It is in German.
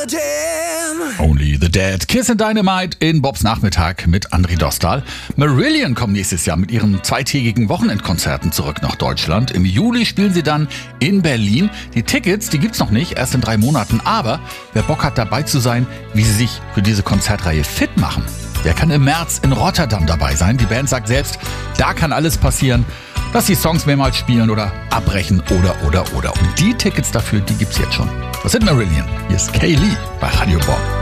Only the Dead. Kiss and Dynamite in Bobs Nachmittag mit André Dostal. Marillion kommen nächstes Jahr mit ihren zweitägigen Wochenendkonzerten zurück nach Deutschland. Im Juli spielen sie dann in Berlin. Die Tickets, die gibt's noch nicht, erst in 3 Monaten. Aber wer Bock hat, dabei zu sein, wie sie sich für diese Konzertreihe fit machen, der kann im März in Rotterdam dabei sein. Die Band sagt selbst, da kann alles passieren, dass die Songs mehrmals spielen oder abbrechen oder. Und die Tickets dafür, die gibt's jetzt schon. Das sind Marillion. Hier ist Kaylee bei Radio Bob.